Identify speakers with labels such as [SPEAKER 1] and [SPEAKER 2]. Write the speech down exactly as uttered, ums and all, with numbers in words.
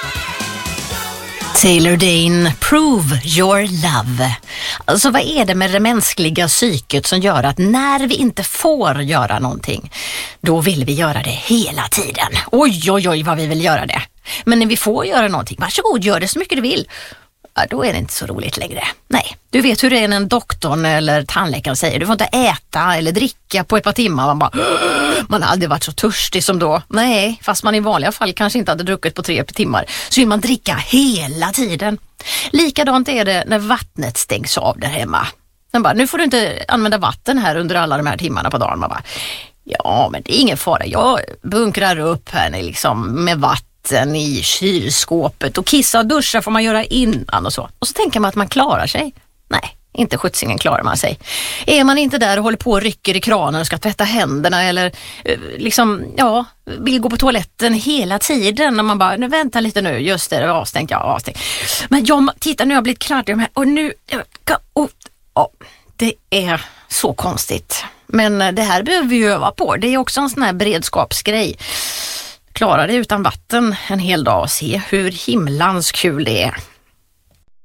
[SPEAKER 1] Taylor Dane, Prove Your Love. Alltså vad är det med det mänskliga psyket som gör att när vi inte får göra någonting, då vill vi göra det hela tiden. Oj, oj, oj vad vi vill göra det. Men när vi får göra någonting, varsågod, gör det så mycket du vill. Ja, då är det inte så roligt längre. Nej, du vet hur det är när en doktorn eller tandläkaren säger du får inte äta eller dricka på ett par timmar. Man bara, man har aldrig varit så törstig som då. Nej, fast man i vanliga fall kanske inte hade druckit på tre timmar. Så vill man dricka hela tiden. Likadant är det när vattnet stängs av där hemma. Man bara, nu får du inte använda vatten här under alla de här timmarna på dagen. Man bara, ja men det är ingen fara. Jag bunkrar upp här liksom med vatten i kylskåpet och kissa och duscha får man göra innan och så. Och så tänker man att man klarar sig. Nej, inte skjutsingen klarar man sig. Är man inte där och håller på och rycker i kranen och ska tvätta händerna eller liksom, ja, vill gå på toaletten hela tiden när man bara, nu vänta lite nu, just det, det var avstängt, ja, avstängt. Men jag, titta nu har jag blivit klart i de här och nu, och, ja, det är så konstigt. Men det här behöver vi öva på. Det är också en sån här beredskapsgrej. Klara det utan vatten en hel dag och se hur himlans kul det är.